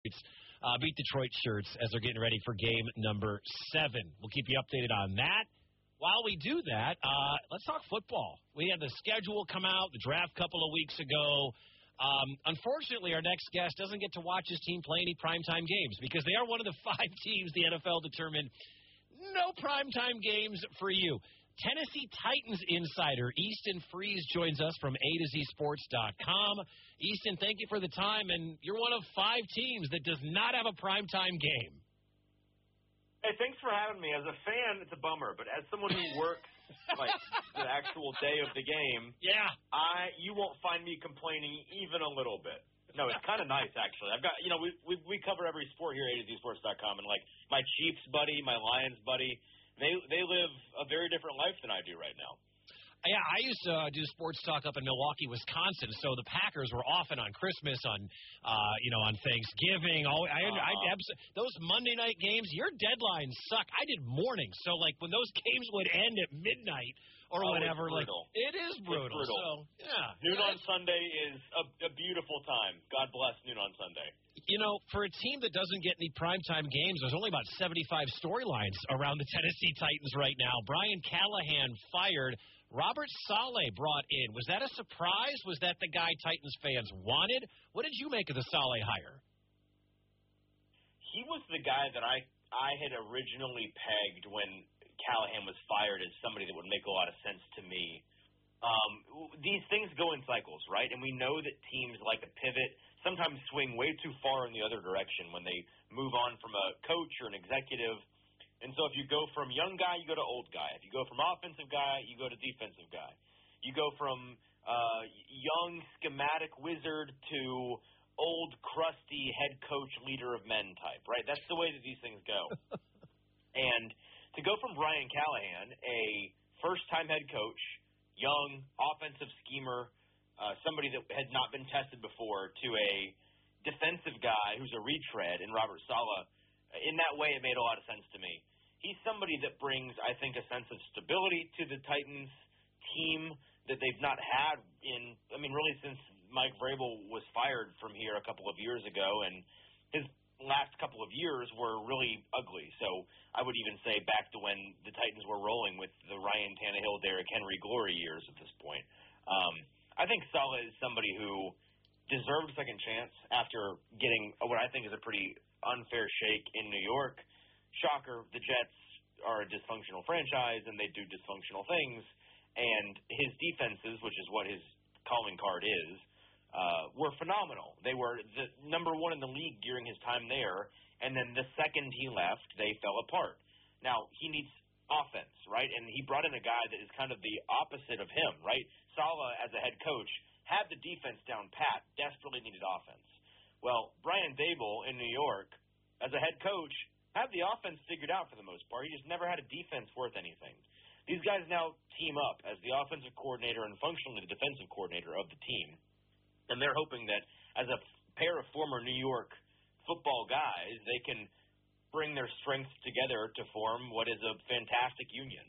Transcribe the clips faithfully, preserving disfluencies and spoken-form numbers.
tickets. Uh, Beat Detroit shirts as they're getting ready for game number seven. We'll keep you updated on that. While we do that, uh, let's talk football. We had the schedule come out, the draft a couple of weeks ago. Um, unfortunately, our next guest doesn't get to watch his team play any primetime games because they are one of the five teams the N F L determined no primetime games for you. Tennessee Titans insider Easton Freeze joins us from A to Z Sports dot com. Easton, thank you for the time, and you're one of five teams that does not have a primetime game. Hey, thanks for having me. As a fan, it's a bummer, but as someone who works like the actual day of the game, yeah, I you won't find me complaining even a little bit. No, it's kind of nice actually. I've got you know we we we cover every sport here at A to Z Sports dot com, and like my Chiefs buddy, my Lions buddy. They they live a very different life than I do right now. Yeah, I used to uh, do sports talk up in Milwaukee, Wisconsin. So the Packers were often on Christmas, on uh, you know, on Thanksgiving. All I, uh, I, I those Monday night games, your deadlines suck. I did mornings, so like when those games would end at midnight or oh, whatever, like it is brutal. It's brutal. So yeah, noon on Sunday is a, a beautiful time. God bless noon on Sunday. You know, for a team that doesn't get any primetime games, there's only about seventy-five storylines around the Tennessee Titans right now. Brian Callahan fired. Robert Saleh brought in. Was that a surprise? Was that the guy Titans fans wanted? What did you make of the Saleh hire? He was the guy that I, I had originally pegged when Callahan was fired as somebody that would make a lot of sense to me. Um, these things go in cycles, right? And we know that teams like a pivot sometimes swing way too far in the other direction when they move on from a coach or an executive. And so if you go from young guy, you go to old guy. If you go from offensive guy, you go to defensive guy. You go from uh, young schematic wizard to old crusty head coach leader of men type, right? That's the way that these things go. And to go from Brian Callahan, a first-time head coach, young, offensive schemer, uh, somebody that had not been tested before, to a defensive guy who's a retread in Robert Saleh, in that way it made a lot of sense to me. He's somebody that brings, I think, a sense of stability to the Titans team that they've not had in, I mean, really since Mike Vrabel was fired from here a couple of years ago, and his last couple of years were really ugly. So I would even say back to when the Titans were rolling with the Ryan Tannehill, Derrick Henry glory years at this point. Um, I think Saleh is somebody who deserved a second chance after getting what I think is a pretty unfair shake in New York. Shocker, the Jets are a dysfunctional franchise, and they do dysfunctional things. And his defenses, which is what his calling card is, uh, were phenomenal. They were the number one in the league during his time there, and then the second he left, they fell apart. Now, he needs offense, right? And he brought in a guy that is kind of the opposite of him, right? Saleh, as a head coach, had the defense down pat, desperately needed offense. Well, Brian Daboll in New York, as a head coach, had the offense figured out for the most part. He just never had a defense worth anything. These guys now team up as the offensive coordinator and functionally the defensive coordinator of the team. And they're hoping that as a pair of former New York football guys, they can bring their strengths together to form what is a fantastic union.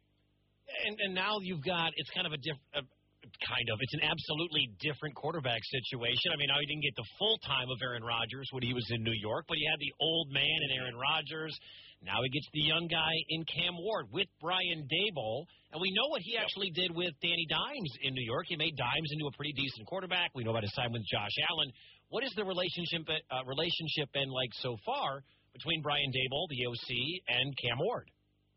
And, and now you've got, it's kind of a different, kind of, it's an absolutely different quarterback situation. I mean, now he didn't get the full time of Aaron Rodgers when he was in New York, but he had the old man in Aaron Rodgers. Now he gets the young guy in Cam Ward with Brian Daboll. And we know what he actually did with Danny Dimes in New York. He made Dimes into a pretty decent quarterback. We know about his time with Josh Allen. What is the relationship uh, relationship been like so far between Brian Daboll, the O C, and Cam Ward?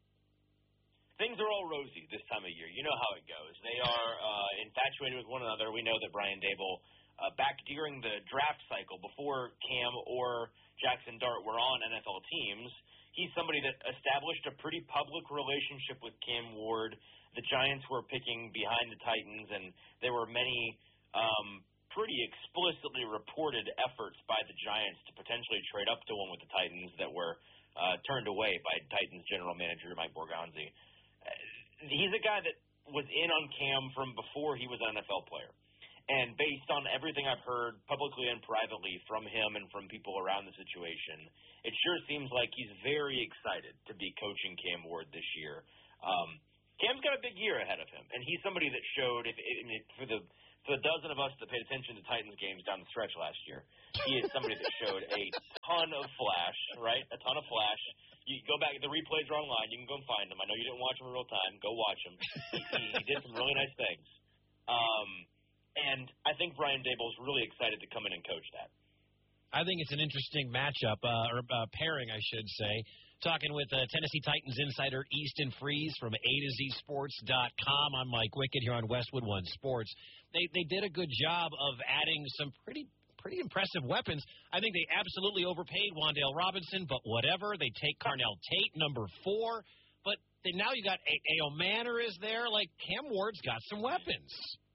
Things are all rosy this time of year. You know how it goes. They are uh, infatuated with one another. We know that Brian Daboll, uh, back during the draft cycle, before Cam or Jackson Dart were on N F L teams, he's somebody that established a pretty public relationship with Cam Ward. The Giants were picking behind the Titans, and there were many um, pretty explicitly reported efforts by the Giants to potentially trade up to one with the Titans that were uh, turned away by Titans general manager Mike Borgonzi. He's a guy that was in on Cam from before he was an N F L player. And based on everything I've heard publicly and privately from him and from people around the situation, it sure seems like he's very excited to be coaching Cam Ward this year. Um, Cam's got a big year ahead of him, and he's somebody that showed, if, if for the For the dozen of us that paid attention to Titans games down the stretch last year, he is somebody that showed a ton of flash, right? A ton of flash. You go back, the replays are online. You can go and find them. I know you didn't watch them in real time. Go watch them. He, he, he did some really nice things. Um, and I think Brian Daboll's really excited to come in and coach that. I think it's an interesting matchup, uh, or uh, pairing, I should say. Talking with uh, Tennessee Titans insider Easton Freeze from A to Z Sports dot com. I'm Mike Wickett here on Westwood One Sports. They they did a good job of adding some pretty pretty impressive weapons. I think they absolutely overpaid Wan'Dale Robinson, but whatever. They take Carnell Tate, number four. But they, now you got A- Ao Manor is there. Like, Cam Ward's got some weapons.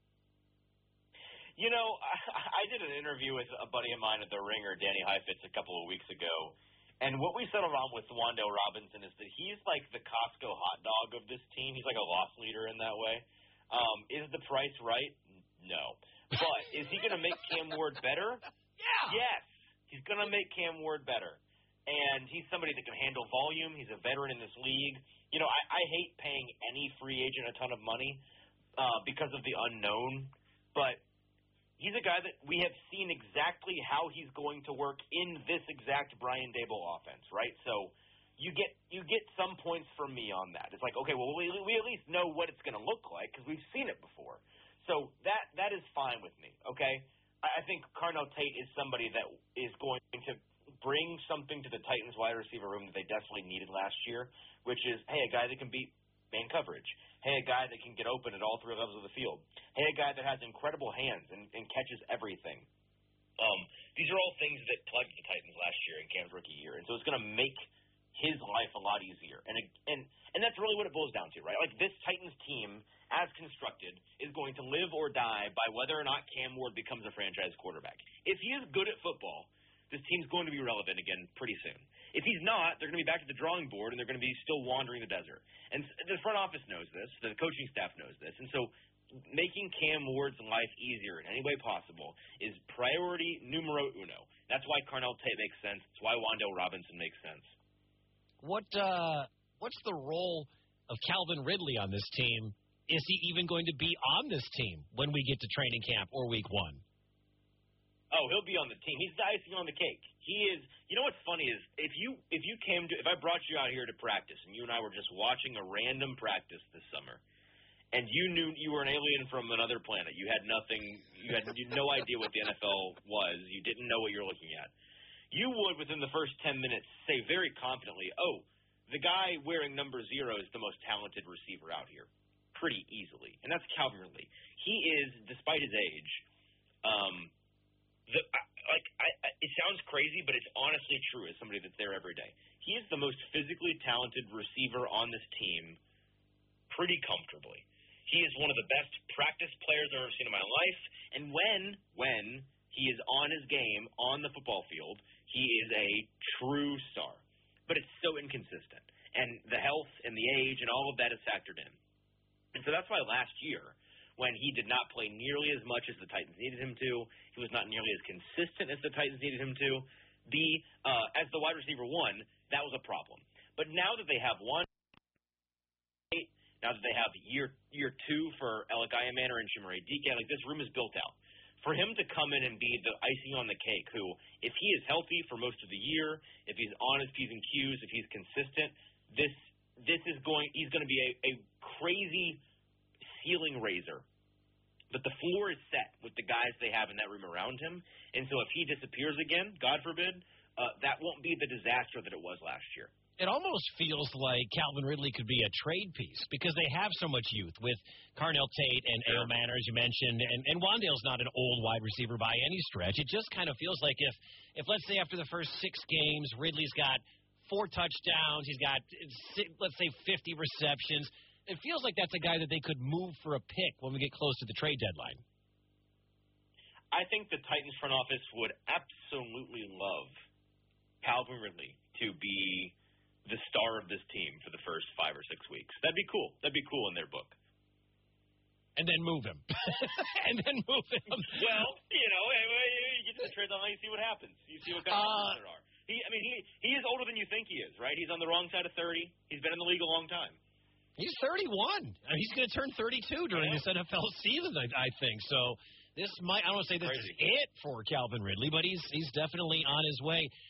You know, I, I did an interview with a buddy of mine at The Ringer, Danny Heifetz, a couple of weeks ago. And what we settled on with Wan'Dale Robinson is that he's like the Costco hot dog of this team. He's like a loss leader in that way. Um, is the price right? No. But is he going to make Cam Ward better? Yeah. Yes. He's going to make Cam Ward better. And he's somebody that can handle volume. He's a veteran in this league. You know, I, I hate paying any free agent a ton of money uh, because of the unknown. But he's a guy that we have seen exactly how he's going to work in this exact Brian Daboll offense, right? So you get you get some points from me on that. It's like, okay, well, we, we at least know what it's going to look like because we've seen it before. So that that is fine with me, okay? I, I think Carnell Tate is somebody that is going to bring something to the Titans wide receiver room that they desperately needed last year, which is, hey, a guy that can beat man coverage. Hey, a guy that can get open at all three levels of the field. Hey, a guy that has incredible hands and, and catches everything. Um, these are all things that plugged the Titans last year in Cam's rookie year, and so it's going to make his life a lot easier. And and and that's really what it boils down to, right? Like, this Titans team, as constructed, is going to live or die by whether or not Cam Ward becomes a franchise quarterback. If he is good at football, this team's going to be relevant again pretty soon. If he's not, they're going to be back to the drawing board, and they're going to be still wandering the desert. And the front office knows this. The coaching staff knows this. And so making Cam Ward's life easier in any way possible is priority numero uno. That's why Carnell Tate makes sense. That's why Wan'Dale Robinson makes sense. What uh, What's the role of Calvin Ridley on this team? Is he even going to be on this team when we get to training camp or week one? Oh, he'll be on the team. He's the icing on the cake. He is. You know what's funny is if you if you came to if I brought you out here to practice and you and I were just watching a random practice this summer, and you knew you were an alien from another planet, you had nothing, you had no idea what the N F L was, you didn't know what you were looking at, you would within the first ten minutes say very confidently, "Oh, the guy wearing number zero is the most talented receiver out here," pretty easily, and that's Calvin Ridley. He is, despite his age, um. The, like I, I, it sounds crazy, but it's honestly true as somebody that's there every day. He is the most physically talented receiver on this team pretty comfortably. He is one of the best practice players I've ever seen in my life, and when when he is on his game on the football field, he is a true star. But it's so inconsistent, and the health and the age and all of that is factored in. And so that's why last year, when he did not play nearly as much as the Titans needed him to, he was not nearly as consistent as the Titans needed him to, the uh, as the wide receiver one, that was a problem. But now that they have one, now that they have year year two for Alec Ayamaner and Chimere Dike, like, this room is built out. For him to come in and be the icing on the cake, who, if he is healthy for most of the year, if he's on his P's and Q's, if he's consistent, this this is going he's going to be a, a crazy ceiling raiser. But the floor is set with the guys they have in that room around him. And so if he disappears again, God forbid, uh, that won't be the disaster that it was last year. It almost feels like Calvin Ridley could be a trade piece because they have so much youth with Carnell Tate and Ao Manor, as you mentioned, and, and Wan'Dale's not an old wide receiver by any stretch. It just kind of feels like if, if let's say after the first six games, Ridley's got four touchdowns, he's got, let's say, fifty receptions, it feels like that's a guy that they could move for a pick when we get close to the trade deadline. I think the Titans front office would absolutely love Calvin Ridley to be the star of this team for the first five or six weeks. That'd be cool. That'd be cool in their book. And then move him. and then move him. Well, you know, you get to the trade deadline, you see what happens. You see what kind of uh, there are. He, I mean, he he is older than you think he is, right? He's on the wrong side of thirty. He's been in the league a long time. He's thirty-one. I mean, he's going to turn thirty-two during this N F L season, I, I think. So this might, I don't want to say this Crazy. is it for Calvin Ridley, but he's he's definitely on his way.